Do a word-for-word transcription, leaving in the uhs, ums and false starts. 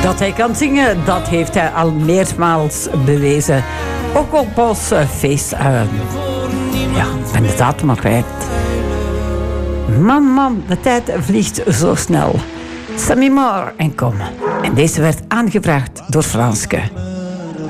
Dat hij kan zingen, dat heeft hij al meermaals bewezen. Ook op ons uh, feest. Uh, ja, ik ben de datum al kwijt. Man, man, de tijd vliegt zo snel. Sammy Moore en kom. En deze werd aangevraagd door Franske.